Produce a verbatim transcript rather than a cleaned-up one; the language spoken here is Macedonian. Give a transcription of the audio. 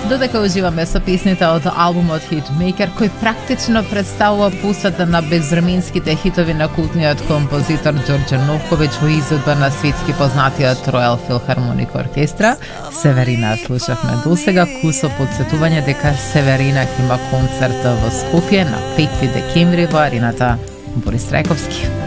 Додека уживаме со песните од албумот Hitmaker, кој практично представува пустата на безвременските хитови на култниот композитор Ѓорѓе Новковиќ во изvedба на светски познатиот Royal Philharmonic Оркестра, Северина слушавме досега, кусо подсетување дека Северина ќе има концерт во Скопје на пети декември во арената Борис Трајковски.